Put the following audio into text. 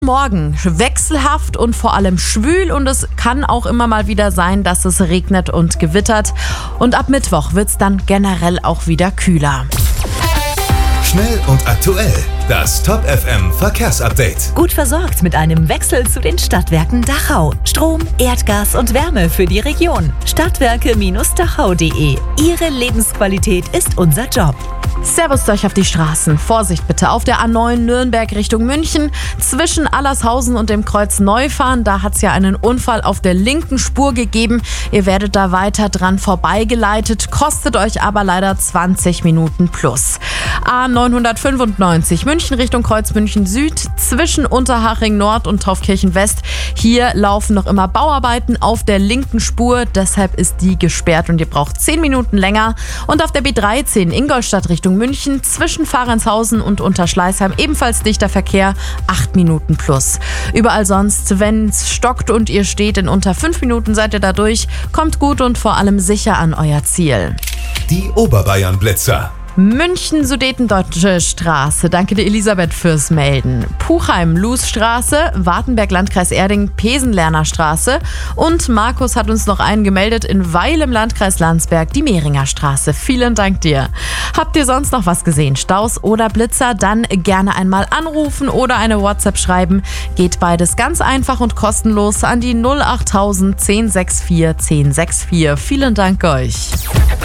Morgen wechselhaft und vor allem schwül und es kann auch immer mal wieder sein, dass es regnet und gewittert. Und ab Mittwoch wird es dann generell auch wieder kühler. Schnell und aktuell. Das Top FM Verkehrsupdate. Gut versorgt mit einem Wechsel zu den Stadtwerken Dachau. Strom, Erdgas und Wärme für die Region. Stadtwerke-dachau.de. Ihre Lebensqualität ist unser Job. Servus euch auf die Straßen. Vorsicht bitte auf der A9 Nürnberg Richtung München. Zwischen Allershausen und dem Kreuz Neufahren, da hat es ja einen Unfall auf der linken Spur gegeben. Ihr werdet da weiter dran vorbeigeleitet, kostet euch aber leider 20 Minuten plus. A995 München Richtung Kreuz München Süd, zwischen Unterhaching Nord und Taufkirchen West. Hier laufen noch immer Bauarbeiten auf der linken Spur, deshalb ist die gesperrt und ihr braucht 10 Minuten länger. Und auf der B13 Ingolstadt Richtung München, zwischen Fahrenshausen und Unterschleißheim ebenfalls dichter Verkehr, 8 Minuten plus. Überall sonst, wenn es stockt und ihr steht, in unter 5 Minuten seid ihr da durch. Kommt gut und vor allem sicher an euer Ziel. Die Oberbayern-Blitzer. München Sudetendeutsche Straße, danke dir Elisabeth fürs Melden. Puchheim Lußstraße, Wartenberg Landkreis Erding Pesenlerner Straße und Markus hat uns noch einen gemeldet in Weil im Landkreis Landsberg, die Mehringer Straße. Vielen Dank dir. Habt ihr sonst noch was gesehen, Staus oder Blitzer, dann gerne einmal anrufen oder eine WhatsApp schreiben. Geht beides ganz einfach und kostenlos an die 08000 1064 1064. Vielen Dank euch.